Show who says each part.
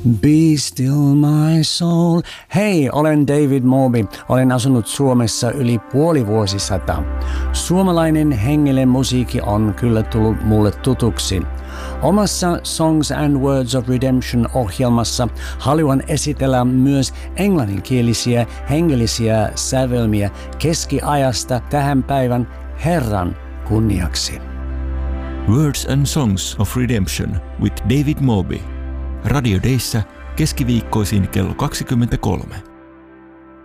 Speaker 1: Be still my soul. Hei, olen David Moby. Olen asunut Suomessa yli puoli vuosisataa. Suomalainen hengellinen musiikki on kyllä tullut mulle tutuksi. Omassa Songs and Words of Redemption-ohjelmassa haluan esitellä myös englanninkielisiä hengellisiä sävelmiä keskiajasta tähän päivän Herran kunniaksi.
Speaker 2: Words and Songs of Redemption with David Moby. Radio Dayssä keskiviikkoisin kello 23.